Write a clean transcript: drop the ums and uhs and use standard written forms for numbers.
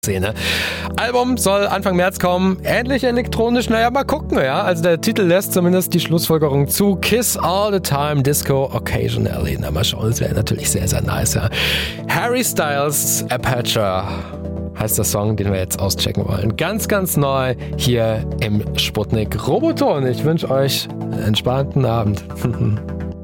Szene. Album soll Anfang März kommen. Ähnlich elektronisch, naja, mal gucken, ja. Also der Titel lässt zumindest die Schlussfolgerung zu. Kiss all the time, Disco occasionally. Na, mal schauen, das wäre natürlich sehr, sehr nice, ja. Harry Styles, Aperture heißt der Song, den wir jetzt auschecken wollen. Ganz, ganz neu hier im Sputnik Roboton. Ich wünsche euch einen entspannten Abend.